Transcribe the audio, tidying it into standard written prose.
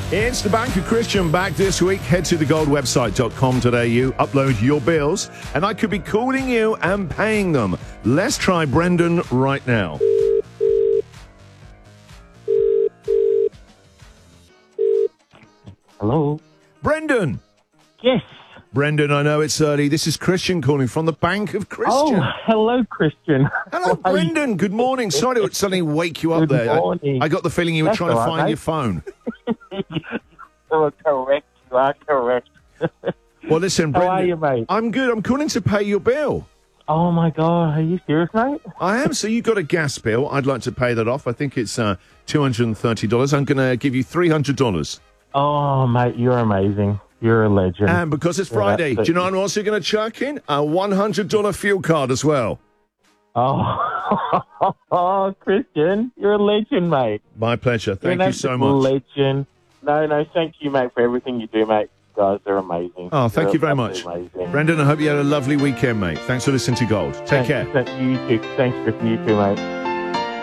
It's the Bank of Christian back this week. Head to thegoldwebsite.com.au, upload your bills, and I could be calling you and paying them. Let's try Brendan right now. Hello? Brendan! Yes. Brendan, I know it's early. This is Christian calling from the Bank of Christian. Oh, hello, Christian. Hello, Brendan. Good morning. Sorry to suddenly wake you up Good there. morning. I got the feeling you were That's trying to all right, find mate. your phone. You are correct. You are correct. Well, listen, How Brendan. are you, mate? I'm good. I'm calling to pay your bill. Oh, my God. Are you serious, mate? I am. So you got a gas bill. I'd like to pay that off. I think it's $230. I'm going to give you $300. Oh, mate, you're amazing. You're a legend. And because it's Friday, that's do you know what I'm also going to chuck in? A $100 fuel card as well. Oh, Christian, you're a legend, mate. My pleasure. Thank You're you an so absolute much. legend. No, thank you, mate, for everything you do, mate. You guys are amazing. Oh, thank You're you very much. absolutely amazing. Brendan, I hope you had a lovely weekend, mate. Thanks for listening to Gold. Take care. You too. Thanks, Christian. You too, mate.